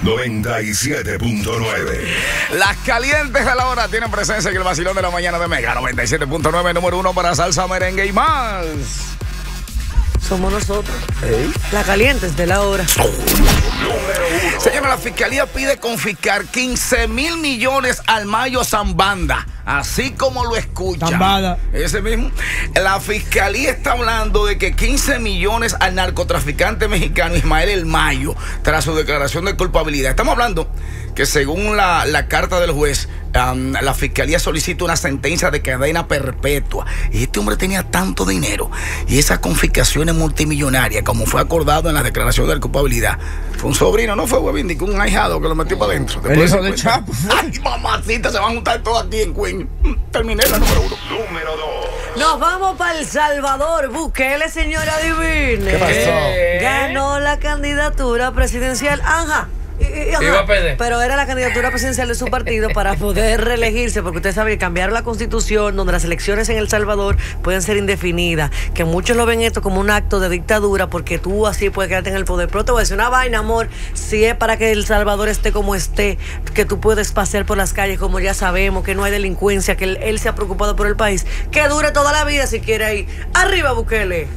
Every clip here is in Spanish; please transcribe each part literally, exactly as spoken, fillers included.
noventa y siete punto nueve. Las calientes de la hora tienen presencia en el vacilón de la mañana de Mega noventa y siete punto nueve, número uno para salsa, merengue y más. Somos nosotros. ¿Eh? Las calientes de la hora. Señora, la fiscalía pide confiscar quince mil millones al Mayo Zambada. Así como lo escuchan. Zambada. Ese mismo. La fiscalía está hablando de que quince millones al narcotraficante mexicano Ismael El Mayo, tras su declaración de culpabilidad. Estamos hablando que según la, la carta del juez, um, la fiscalía solicita una sentencia de cadena perpetua. Y este hombre tenía tanto dinero y esas confiscaciones multimillonarias, como fue acordado en la declaración de culpabilidad. Fue un sobrino, no fue huevín, ni un ahijado que lo metió para adentro. El hijo de Chapo. Ay, mamacita, se van a juntar todos aquí en Queen. Terminé la número uno. Número dos. Nos vamos para El Salvador. Bukele, señora, adivine. ¿Qué pasó? Ganó la candidatura presidencial. Anja. Y, y, ajá, Iba a perder. pero era la candidatura presidencial de su partido para poder reelegirse, porque usted sabe que cambiaron la constitución, donde las elecciones en El Salvador pueden ser indefinidas, que muchos lo ven esto como un acto de dictadura, porque tú así puedes quedarte en el poder. Pero te voy a decir una vaina, amor, si es para que El Salvador esté como esté, que tú puedes pasear por las calles como ya sabemos, que no hay delincuencia, que él, él se ha preocupado por el país, que dure toda la vida si quiere ir. Arriba, Bukele.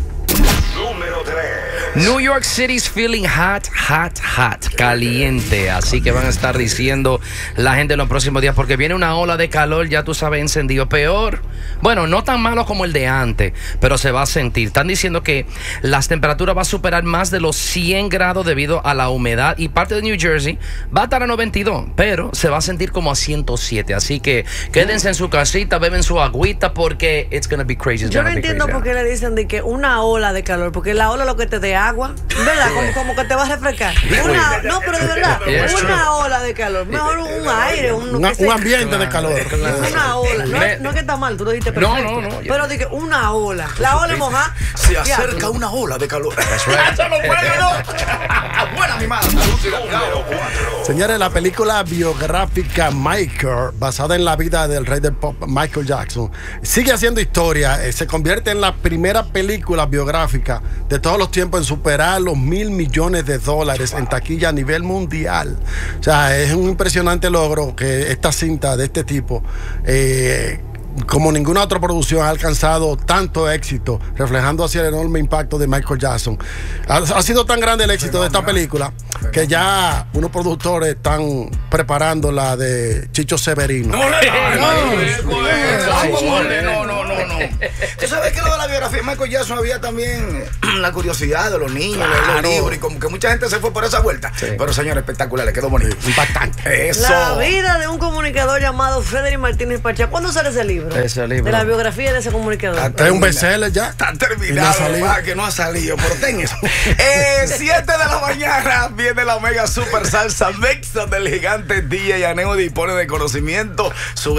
Número tres. New York City's feeling hot, hot, hot, caliente. Así que van a estar diciendo la gente en los próximos días, porque viene una ola de calor, ya tú sabes, encendido. Peor, bueno, no tan malo como el de antes, pero se va a sentir. Están diciendo que las temperaturas van a superar más de los cien grados debido a la humedad, y parte de New Jersey va a estar a noventa y dos, pero se va a sentir como a ciento siete. Así que quédense en su casita, beben su agüita, porque it's gonna be crazy. It's Yo no gonna be entiendo crazy. por qué le dicen de que una ola de calor, porque la ola lo que te dé agua, ¿verdad? Como, como que te va a refrescar. Una, no, pero de verdad, Yes, una true. ola de calor. Mejor un aire, un, Una- qué sé un yo. ambiente de calor. Una ola. No, es- no es que está mal, tú lo dijiste No, perfecto. no, no. Pero dije una ola. La ola moja. Se acerca una ola de calor. Eso no puede, no. Buena mi madre. Número cuatro. Señores, la película biográfica Michael, basada en la vida del rey del pop Michael Jackson, sigue haciendo historia. Eh, se convierte en la primera película biográfica de todos los tiempos en superar los mil millones de dólares en taquilla a nivel mundial. O sea, es un impresionante logro que esta cinta de este tipo, eh, como ninguna otra producción, ha alcanzado tanto éxito, reflejando así el enorme impacto de Michael Jackson. Ha, ha sido tan grande el éxito de esta película que ya unos productores están preparando la de Chicho Severino. No, no, no, no, no. Tú sabes que lo de la biografía de Michael Jackson había también la curiosidad de los niños, Claro. los libros, y como que mucha gente se fue por esa vuelta. Sí. Pero, señor, espectacular, le quedó bonito. Impactante. Eso. La vida de un comunicador llamado Frederick Martínez Pachá. ¿Cuándo sale ese libro? Ese libro. De la biografía de ese comunicador. Está Es un bestseller ya. Está Y no ha terminado, salido. va, que no ha salido, pero ten eso. Eh, siete de la mañana viene la mega super salsa mixta del gigante D J Aneo, dispone de conocimiento. Su